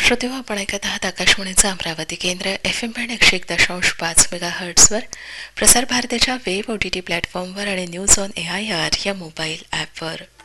श्रोतेहो, आपण ऐकत आहात आकाशवाणीचं अमरावती केंद्र FM बँड 101.5 मेगाहर्ट्झवर, प्रसार भारताच्या वेब OTT प्लॅटफॉर्मवर आणि न्यूज ऑन AIR या मोबाईल ॲपवर.